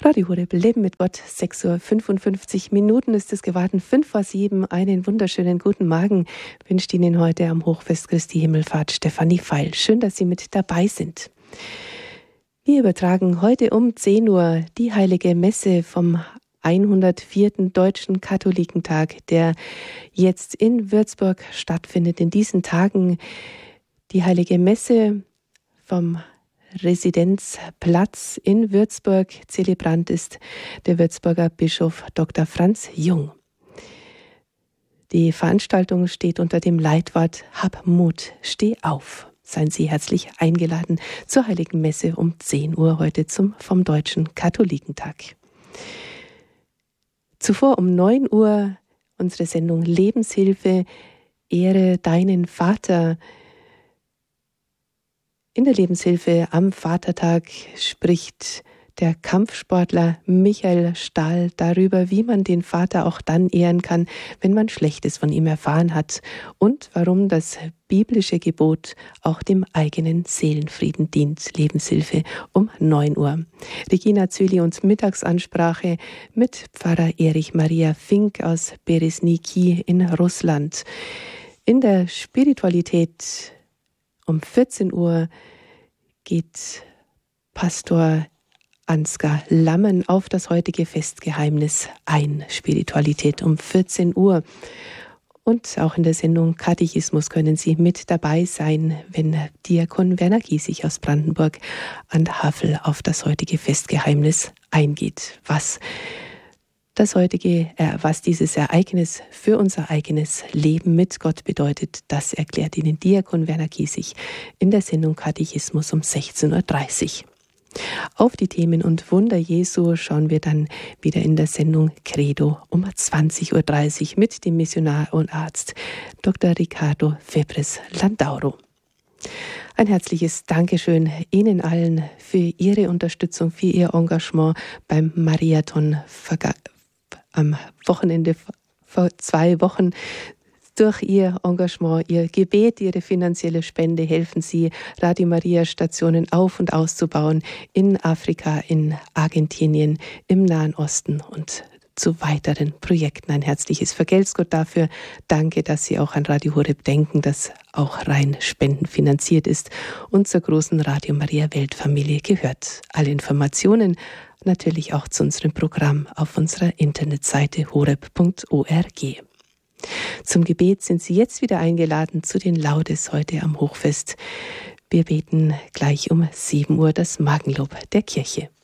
Radio Horeb, Leben mit Gott, 6:55 ist es geworden, 6:55. Einen wunderschönen guten Morgen wünscht Ihnen heute am Hochfest Christi Himmelfahrt Stefanie Feil. Schön, dass Sie mit dabei sind. Wir übertragen heute um 10 Uhr die Heilige Messe vom 104. Deutschen Katholikentag, der jetzt in Würzburg stattfindet. In diesen Tagen die Heilige Messe vom Residenzplatz in Würzburg. Zelebrant ist der Würzburger Bischof Dr. Franz Jung. Die Veranstaltung steht unter dem Leitwort Hab Mut, steh auf. Seien Sie herzlich eingeladen zur Heiligen Messe um 10 Uhr heute vom Deutschen Katholikentag. Zuvor um 9 Uhr unsere Sendung Lebenshilfe, Ehre deinen Vater. In der Lebenshilfe am Vatertag spricht der Kampfsportler Michael Stahl darüber, wie man den Vater auch dann ehren kann, wenn man Schlechtes von ihm erfahren hat und warum das biblische Gebot auch dem eigenen Seelenfrieden dient. Lebenshilfe um 9 Uhr. Regina Zöli und Mittagsansprache mit Pfarrer Erich Maria Fink aus Beresniki in Russland. In der Spiritualität um 14 Uhr geht Pastor Ansgar Lammen auf das heutige Festgeheimnis ein. Spiritualität um 14 Uhr. Und auch in der Sendung Katechismus können Sie mit dabei sein, wenn Diakon Werner Giesig aus Brandenburg an der Havel auf das heutige Festgeheimnis eingeht. Was dieses Ereignis für unser eigenes Leben mit Gott bedeutet, das erklärt Ihnen Diakon Werner Giesig in der Sendung Katechismus um 16:30 Uhr. Auf die Themen und Wunder Jesu schauen wir dann wieder in der Sendung Credo um 20:30 Uhr mit dem Missionar und Arzt Dr. Riccardo Febres Landauro. Ein herzliches Dankeschön Ihnen allen für Ihre Unterstützung, für Ihr Engagement beim Mariathon am Wochenende vor 2 Wochen. Durch Ihr Engagement, Ihr Gebet, Ihre finanzielle Spende helfen Sie, Radio Maria Stationen auf- und auszubauen in Afrika, in Argentinien, im Nahen Osten und zu weiteren Projekten. Ein herzliches Vergelt's Gott dafür. Danke, dass Sie auch an Radio Horeb denken, das auch rein spendenfinanziert ist und zur großen Radio Maria Weltfamilie gehört. Alle Informationen natürlich auch zu unserem Programm auf unserer Internetseite horeb.org. Zum Gebet sind Sie jetzt wieder eingeladen zu den Laudes heute am Hochfest. Wir beten gleich um 7 Uhr das Morgenlob der Kirche.